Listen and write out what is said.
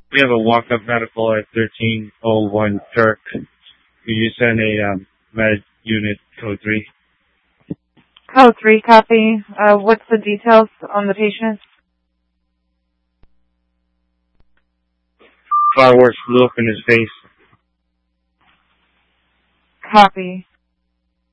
We have a walk-up medical at 1301 Turk. Could you send a med unit code 3? Code 3, copy. What's the details on the patient? Fireworks blew up in his face. Copy.